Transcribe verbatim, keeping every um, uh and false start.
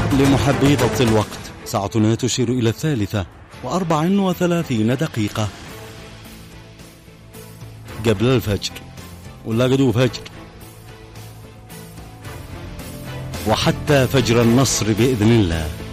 لمحبي ضبط الوقت ساعتنا تشير إلى الثالثة وأربع وثلاثين دقيقة قبل الفجر ولا قدو فجر وحتى فجر النصر بإذن الله.